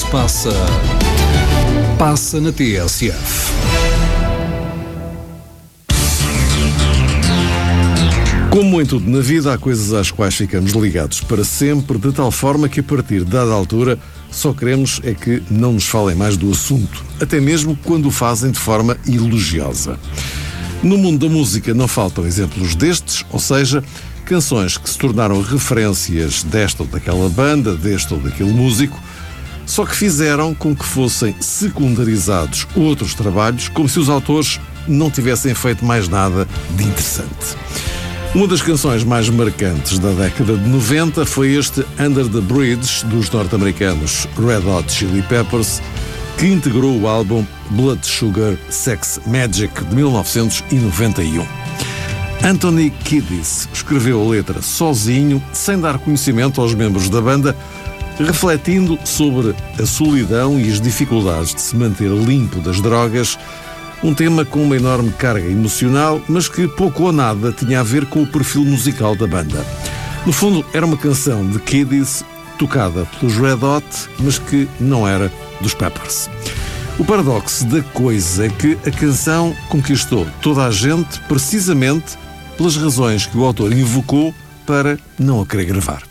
passa na TSF. Como em tudo na vida, há coisas às quais ficamos ligados para sempre, de tal forma que a partir de dada altura só queremos é que não nos falem mais do assunto, até mesmo quando o fazem de forma elogiosa. No mundo da música não faltam exemplos destes, ou seja, canções que se tornaram referências desta ou daquela banda, deste ou daquele músico, só que fizeram com que fossem secundarizados outros trabalhos, como se os autores não tivessem feito mais nada de interessante. Uma das canções mais marcantes da década de 90 foi este Under the Bridge, dos norte-americanos Red Hot Chili Peppers, que integrou o álbum Blood Sugar Sex Magik de 1991. Anthony Kiedis escreveu a letra sozinho, sem dar conhecimento aos membros da banda, refletindo sobre a solidão e as dificuldades de se manter limpo das drogas, um tema com uma enorme carga emocional, mas que pouco ou nada tinha a ver com o perfil musical da banda. No fundo, era uma canção de Kiedis tocada pelos Red Hot, mas que não era dos Peppers. O paradoxo da coisa é que a canção conquistou toda a gente precisamente pelas razões que o autor invocou para não a querer gravar.